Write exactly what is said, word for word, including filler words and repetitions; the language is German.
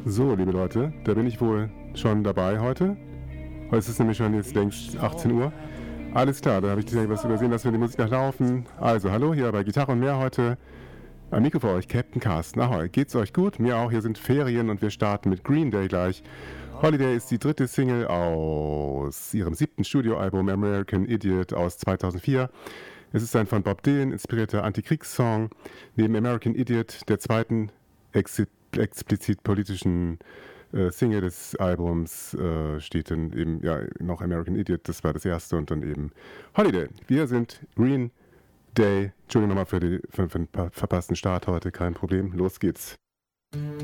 So, liebe Leute, da bin ich wohl schon dabei heute. Heute ist es nämlich schon jetzt längst achtzehn Uhr. Alles klar, da habe ich was übersehen, dass wir die Musik noch laufen. Also, hallo, hier bei Gitarre und mehr heute. Am Mikro für euch, Captain Carsten. Ahoi, geht's euch gut? Mir auch, hier sind Ferien und wir starten mit Green Day gleich. Holiday ist die dritte Single aus ihrem siebten Studioalbum American Idiot aus zweitausendvier. Es ist ein von Bob Dylan inspirierter Antikriegssong. Neben American Idiot, der zweiten ex- explizit politischen äh, Single des Albums, äh, steht dann eben ja noch American Idiot, das war das erste, und dann eben Holiday. Wir sind Green Day. Entschuldigung nochmal für, die, für, für den verpassten Start heute, kein Problem. Los geht's.